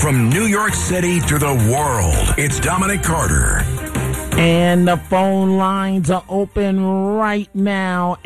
From New York City to the world, it's Dominic Carter. And the phone lines are open right now,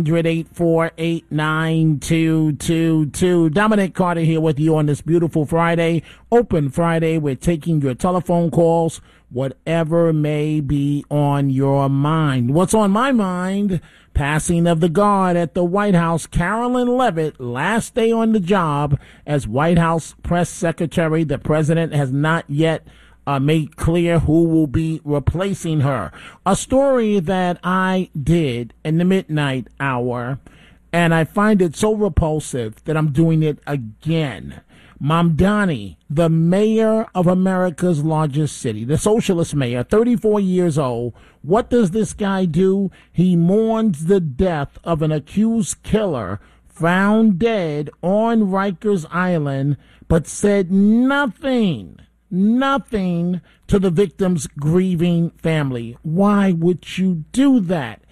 800-848-9222. Dominic Carter here with you on this beautiful Friday, Open Friday. We're taking your telephone calls, whatever may be on your mind. What's on my mind? Passing of the guard at the White House. Carolyn Levitt, last day on the job as White House press secretary. The president has not yet made clear who will be replacing her. A story that I did in the midnight hour, and I find it so repulsive that I'm doing it again. Mamdani, the mayor of America's largest city, the socialist mayor, 34 years old. What does this guy do? He mourns the death of an accused killer found dead on Rikers Island, but said nothing to the victim's grieving family. Why would you do that?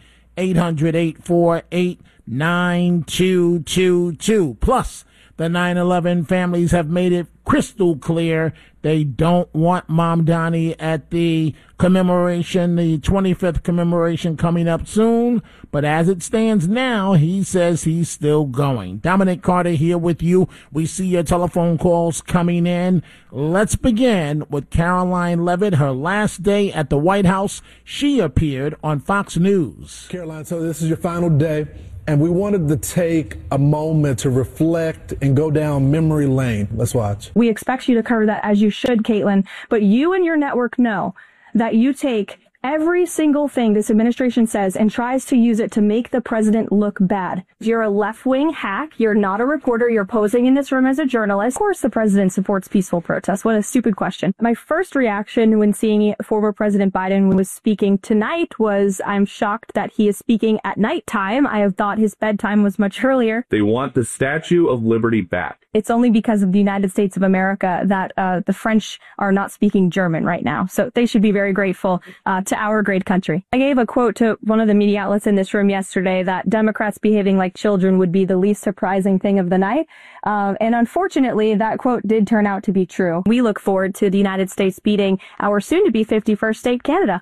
800-848-9222. Plus, the 9/11 families have made it crystal clear they don't want Mamdani at the commemoration, the 25th commemoration coming up soon. But as it stands now, he says he's still going. Dominic Carter here with you. We see your telephone calls coming in. Let's begin with Caroline Levitt, her last day at the White House. She appeared on Fox News. Caroline, so this is your final day, and we wanted to take a moment to reflect and go down memory lane. Let's watch. We expect you to cover that, as you should, Caitlin, but you and your network know that you take every single thing this administration says and tries to use it to make the president look bad. If you're a left-wing hack, you're not a reporter, you're posing in this room as a journalist. Of course the president supports peaceful protests. What a stupid question. My first reaction when seeing former President Biden was speaking tonight was, I'm shocked that he is speaking at nighttime. I have thought his bedtime was much earlier. They want the Statue of Liberty back. It's only because of the United States of America that the French are not speaking German right now. So they should be very grateful to our great country. I gave a quote to one of the media outlets in this room yesterday that Democrats behaving like children would be the least surprising thing of the night. And unfortunately, that quote did turn out to be true. We look forward to the United States beating our soon-to-be 51st state, Canada.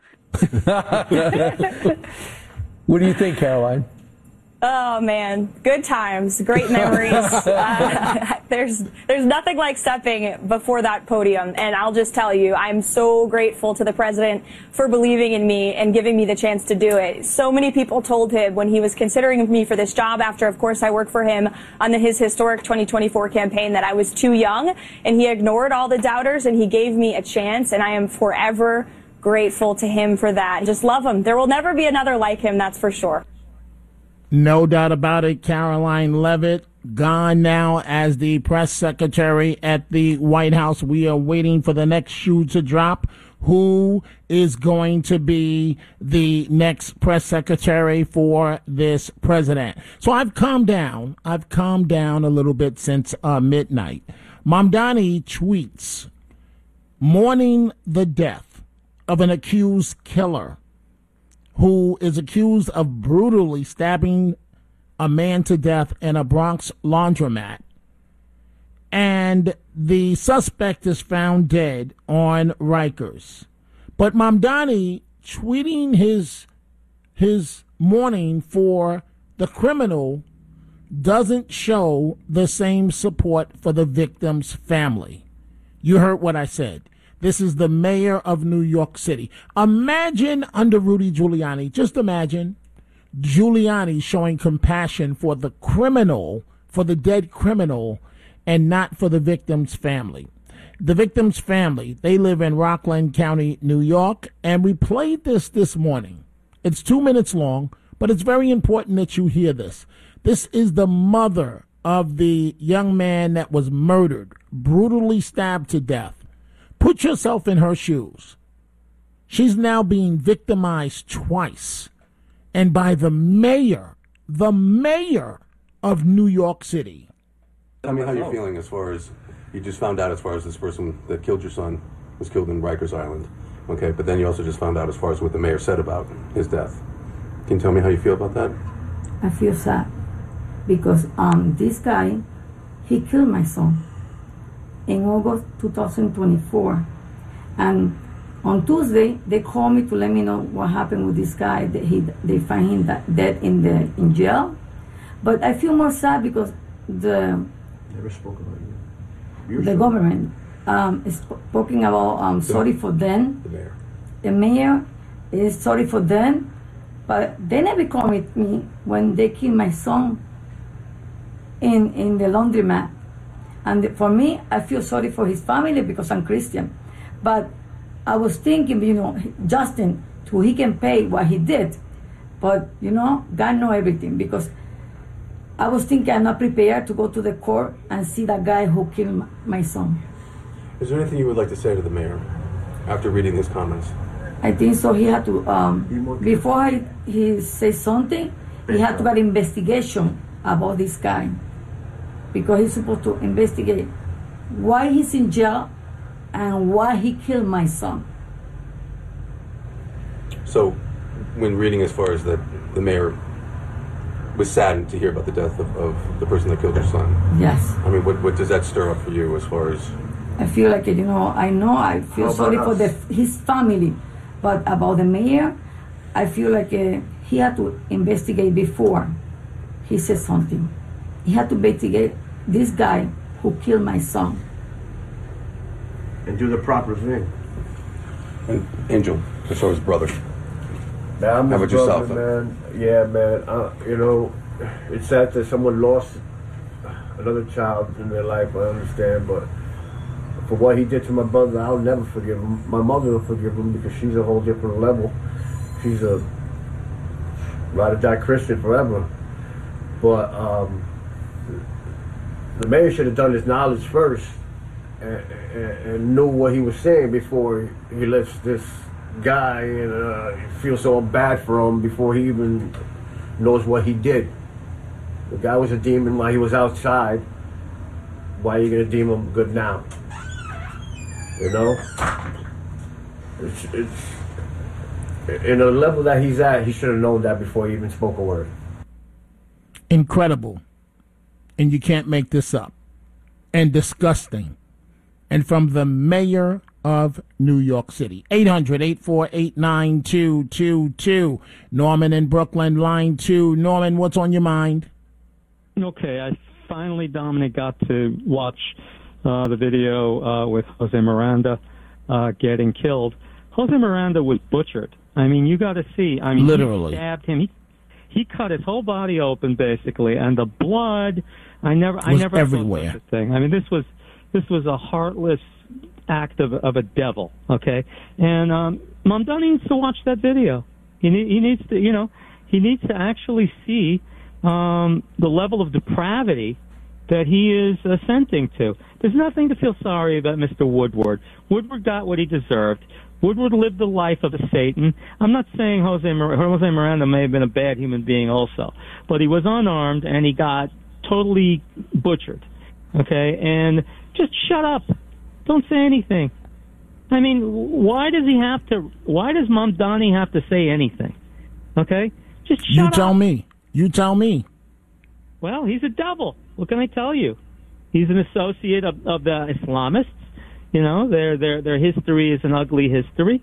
What do you think, Caroline? Oh man, good times, great memories. There's nothing like stepping before that podium, and I'll just tell you, I'm so grateful to the president for believing in me and giving me the chance to do it. So many people told him when he was considering me for this job, after of course I worked for him on his historic 2024 campaign, that I was too young, and he ignored all the doubters and he gave me a chance, and I am forever grateful to him for that. Just love him. There will never be another like him, that's for sure. No doubt about it. Caroline Levitt, gone now as the press secretary at the White House. We are waiting for the next shoe to drop. Who is going to be the next press secretary for this president? So I've calmed down. a little bit since midnight. Mamdani tweets, mourning the death of an accused killer who is accused of brutally stabbing a man to death in a Bronx laundromat. And the suspect is found dead on Rikers. But Mamdani tweeting his mourning for the criminal doesn't show the same support for the victim's family. You heard what I said. This is the mayor of New York City. Imagine under Rudy Giuliani, just imagine Giuliani showing compassion for the criminal, for the dead criminal, and not for the victim's family. The victim's family, they live in Rockland County, New York, and we played this morning. It's 2 minutes long, but it's very important that you hear this. This is the mother of the young man that was murdered, brutally stabbed to death. Put yourself in her shoes. She's now being victimized twice, and by the mayor of New York City. Tell me how you're feeling as far as, you just found out as far as this person that killed your son was killed in Rikers Island. Okay, but then you also just found out as far as what the mayor said about his death. Can you tell me how you feel about that? I feel sad because this guy, he killed my son. in August 2024. And on Tuesday, they called me to let me know what happened with this guy. They find him dead in jail. But I feel more sad because the government is speaking about sorry for them. The mayor is sorry for them, but they never called me when they killed my son in the laundromat. And for me, I feel sorry for his family because I'm Christian. But I was thinking, Justin, he can pay what he did. But, God knows everything, because I was thinking I'm not prepared to go to the court and see that guy who killed my son. Is there anything you would like to say to the mayor after reading his comments? I think so. He had to, before he says something, he had to get investigation about this guy, because he's supposed to investigate why he's in jail and why he killed my son. So, when reading as far as that the mayor was saddened to hear about the death of the person that killed your son. Yes. I mean, what does that stir up for you as far as... I feel like, I feel sorry for his family, but about the mayor, I feel like he had to investigate before he said something. He had to investigate this guy who killed my son. And do the proper thing. And Angel, as far as brother. Man, I'm how about yourself? Man. Yeah, man. It's sad that someone lost another child in their life, I understand, but for what he did to my brother, I'll never forgive him. My mother will forgive him because she's a whole different level. She's a ride-or-die Christian forever. But the mayor should have done his knowledge first and knew what he was saying before he lets this guy feel so bad for him before he even knows what he did. The guy was a demon while he was outside. Why are you going to deem him good now? It's in a level that he's at, he should have known that before he even spoke a word. Incredible. And you can't make this up. And disgusting. And from the mayor of New York City. 800-848-9222. Norman in Brooklyn, line 2. Norman, what's on your mind? Okay, I finally, Dominic, got to watch the video with Jose Miranda getting killed. Jose Miranda was butchered. I mean, you got to see. I mean, literally. He stabbed him. He cut his whole body open, basically, and the blood. I never everywhere. saw such a thing. I mean, this was a heartless act of a devil. Okay, and Mamdani needs to watch that video. He needs to, he needs to actually see the level of depravity that he is assenting to. There's nothing to feel sorry about Mr. Woodward. Woodward got what he deserved. Woodward lived the life of a Satan. I'm not saying Jose Miranda may have been a bad human being also, but he was unarmed and he got totally butchered. Okay, and just shut up. Don't say anything. I mean, why does Mamdani have to say anything? Okay, just shut up. You tell me. Well, he's a devil. What can I tell you? He's an associate of the Islamists. Their history is an ugly history.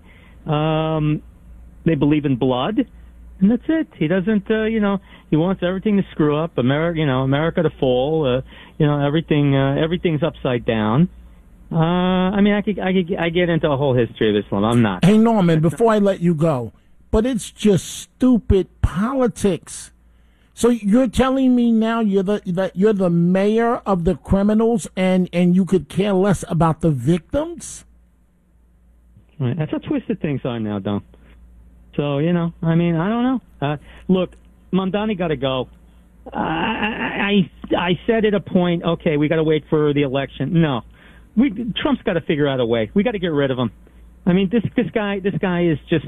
They believe in blood, and that's it. He doesn't, he wants everything to screw up, America to fall. Everything's upside down. I get into a whole history of Islam. I'm not. Hey, Norman, before I let you go, but it's just stupid politics. So you're telling me now that you're the mayor of the criminals and you could care less about the victims? Right. That's how twisted things are now, Don. So, I don't know. Look, Mamdani got to go. I said at a point, okay, we got to wait for the election. No. Trump's got to figure out a way. We got to get rid of him. I mean, this guy is just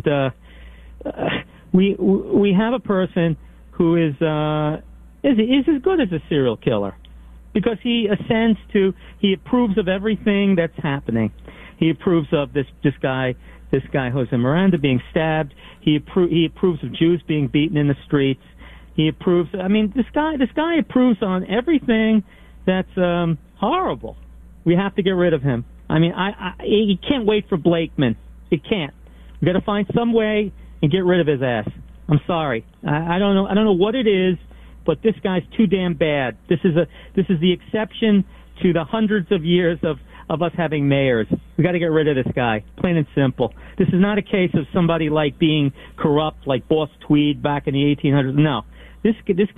we have a person who is as good as a serial killer, because he approves of everything that's happening. He approves of this guy Jose Miranda being stabbed. He approves of Jews being beaten in the streets. He approves. I mean, this guy approves on everything that's horrible. We have to get rid of him. I mean, you can't wait for Blakeman. You can't. We got to find some way and get rid of his ass. I'm sorry. I don't know what it is, but this guy's too damn bad. This is the exception to the hundreds of years of us having mayors. We got to get rid of this guy, plain and simple. This is not a case of somebody like being corrupt, like Boss Tweed back in the 1800s. No, this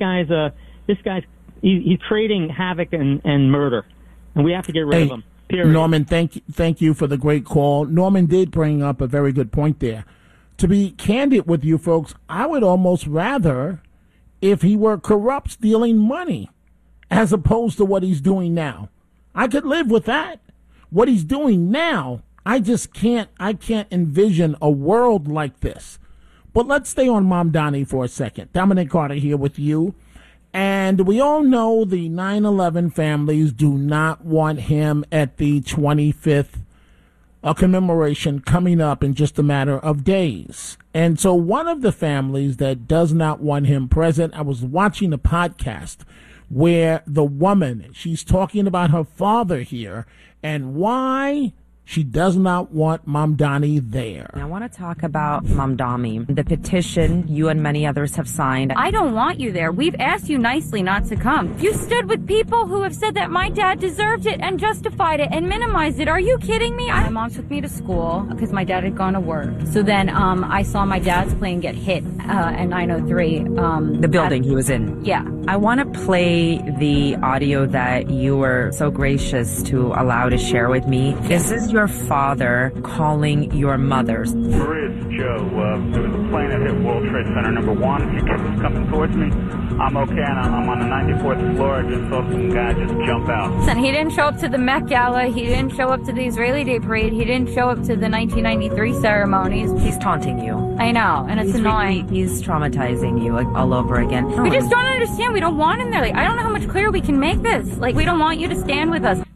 guy's he's trading havoc and murder, and we have to get rid of him. Period. Norman, thank you for the great call. Norman did bring up a very good point there. To be candid with you folks, I would almost rather if he were corrupt, stealing money, as opposed to what he's doing now. I could live with that. What he's doing now, I can't envision a world like this. But let's stay on Mamdani for a second. Dominic Carter here with you. And we all know the 9/11 families do not want him at the 25th commemoration coming up in just a matter of days. And so one of the families that does not want him present, I was watching a podcast where the woman, she's talking about her father here and why she does not want Mamdani there. I want to talk about Mamdani, the petition you and many others have signed. I don't want you there. We've asked you nicely not to come. You stood with people who have said that my dad deserved it and justified it and minimized it. Are you kidding me? My mom took me to school because my dad had gone to work. So then I saw my dad's plane get hit at 903. The building he was in. Yeah. I want to play the audio that you were so gracious to allow to share with me. Is this your father calling your mother's? Maria, it's Joe. There was a plane that hit World Trade Center number 1. A few kids was coming towards me. I'm okay, and I'm on the 94th floor. I just saw some guy just jump out. Listen, he didn't show up to the Met Gala. He didn't show up to the Israeli Day Parade. He didn't show up to the 1993 ceremonies. He's taunting you. I know, and it's annoying. He's traumatizing you all over again. We just don't understand. We don't want him there. Like, I don't know how much clearer we can make this. Like, we don't want you to stand with us.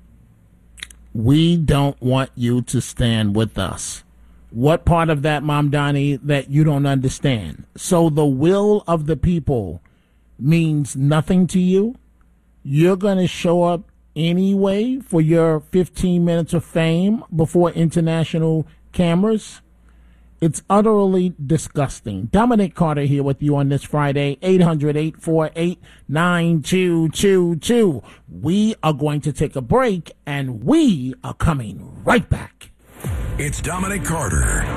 We don't want you to stand with us. What part of that, Mamdani, that you don't understand? So the will of the people means nothing to you? You're going to show up anyway for your 15 minutes of fame before international cameras? It's utterly disgusting. Dominic Carter here with you on this Friday, 800-848-9222. We are going to take a break, and we are coming right back. It's Dominic Carter.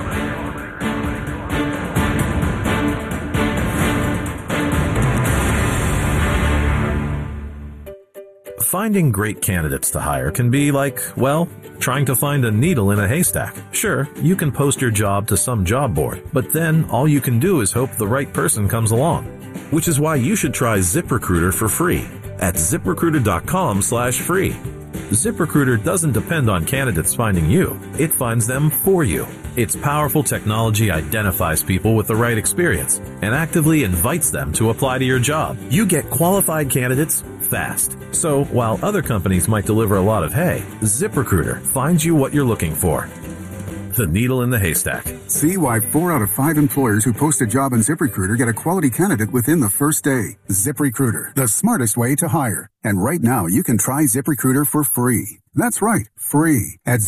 Finding great candidates to hire can be like, well, trying to find a needle in a haystack. Sure, you can post your job to some job board, but then all you can do is hope the right person comes along. Which is why you should try ZipRecruiter for free at ZipRecruiter.com/free. ZipRecruiter doesn't depend on candidates finding you. It finds them for you. Its powerful technology identifies people with the right experience and actively invites them to apply to your job. You get qualified candidates fast. So while other companies might deliver a lot of hay, ZipRecruiter finds you what you're looking for. The needle in the haystack. See why 4 out of 5 employers who post a job on ZipRecruiter get a quality candidate within the first day. ZipRecruiter, the smartest way to hire. And right now, you can try ZipRecruiter for free. That's right, free at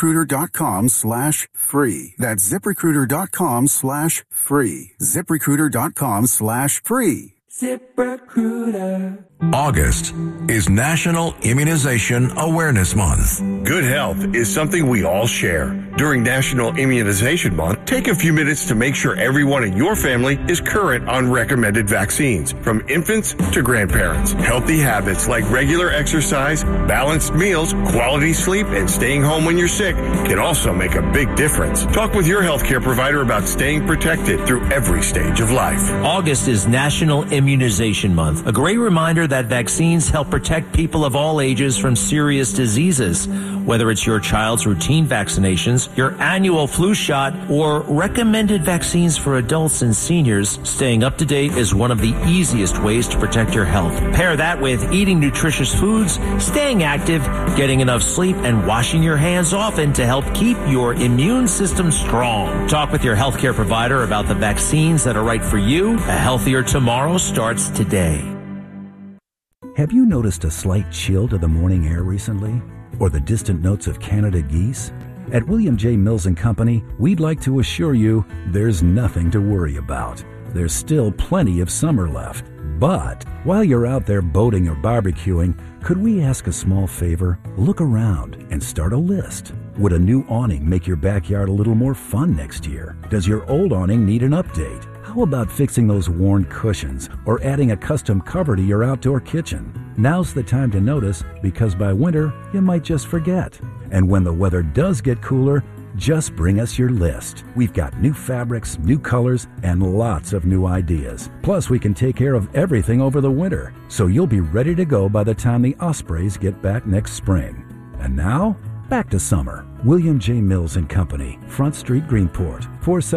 ZipRecruiter.com/free. That's ZipRecruiter.com/free. ZipRecruiter.com/free. ZipRecruiter. August is National Immunization Awareness Month. Good health is something we all share. During National Immunization Month, take a few minutes to make sure everyone in your family is current on recommended vaccines, from infants to grandparents. Healthy habits like regular exercise, balanced meals, quality sleep, and staying home when you're sick can also make a big difference. Talk with your healthcare provider about staying protected through every stage of life. August is National Immunization Month, a great reminder that vaccines help protect people of all ages from serious diseases. Whether it's your child's routine vaccinations, your annual flu shot, or recommended vaccines for adults and seniors, staying up to date is one of the easiest ways to protect your health. Pair that with eating nutritious foods, staying active, getting enough sleep, and washing your hands often to help keep your immune system strong. Talk with your healthcare provider about the vaccines that are right for you. A healthier tomorrow starts today. Have you noticed a slight chill to the morning air recently? or the distant notes of Canada geese? At William J. Mills & Company, we'd like to assure you there's nothing to worry about. There's still plenty of summer left. But while you're out there boating or barbecuing, could we ask a small favor? Look around and start a list. Would a new awning make your backyard a little more fun next year? Does your old awning need an update? How about fixing those worn cushions or adding a custom cover to your outdoor kitchen? Now's the time to notice, because by winter, you might just forget. And when the weather does get cooler, just bring us your list. We've got new fabrics, new colors, and lots of new ideas. Plus, we can take care of everything over the winter, so you'll be ready to go by the time the Ospreys get back next spring. And now, back to summer. William J. Mills & Company, Front Street, Greenport,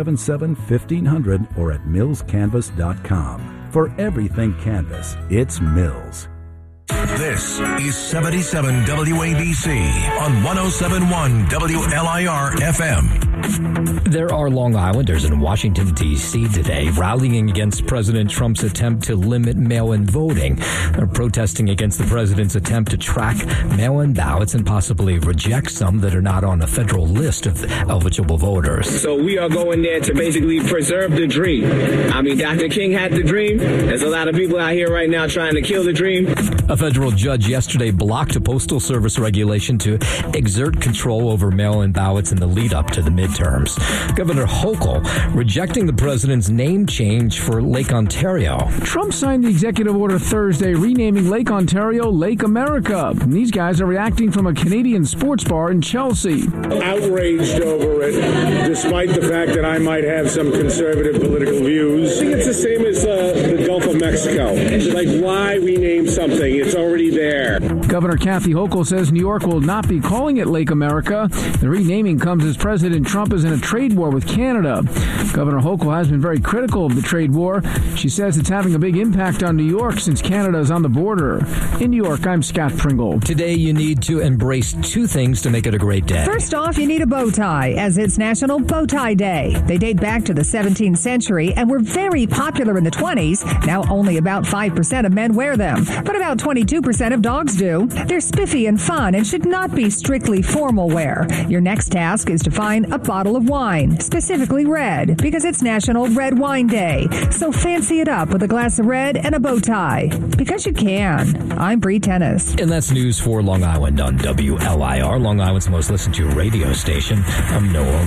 477-1500 or at millscanvas.com. For everything canvas, it's Mills. This is 77 WABC on 107.1 WLIR FM. There are Long Islanders in Washington, D.C. today rallying against President Trump's attempt to limit mail-in voting. They're protesting against the president's attempt to track mail-in ballots and possibly reject some that are not on a federal list of eligible voters. So we are going there to basically preserve the dream. I mean, Dr. King had the dream. There's a lot of people out here right now trying to kill the dream. A federal judge yesterday blocked a Postal Service regulation to exert control over mail-in ballots in the lead-up to the midterms. Governor Hochul rejecting the president's name change for Lake Ontario. Trump signed the executive order Thursday renaming Lake Ontario Lake America. And these guys are reacting from a Canadian sports bar in Chelsea. Outraged over it, despite the fact that I might have some conservative political views. I think it's the same as the Gulf of Mexico. Like, why rename something? It's already there. Governor Kathy Hochul says New York will not be calling it Lake America. The renaming comes as President Trump is in a trade war with Canada. Governor Hochul has been very critical of the trade war. She says it's having a big impact on New York since Canada is on the border. In New York, I'm Scott Pringle. Today, you need to embrace two things to make it a great day. First off, you need a bow tie, as it's National Bow Tie Day. They date back to the 17th century and were very popular in the 20s. Now only about 5% of men wear them, but about 22% of dogs do. They're spiffy and fun and should not be strictly formal wear. Your next task is to find a bottle of wine, specifically red, because it's National Red Wine Day. So fancy it up with a glass of red and a bow tie, because you can. I'm Bree Tennis. And that's news for Long Island on WLIR, Long Island's most listened to radio station. I'm Noah